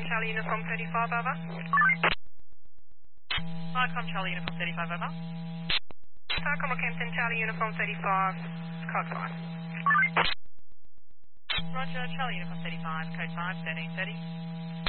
Charlie Uniform 35, over. Starcom Charlie Uniform 35, over. Starcom Rockhampton Charlie Uniform 35, code 5. Roger, Charlie Uniform 35, code 5, 1330.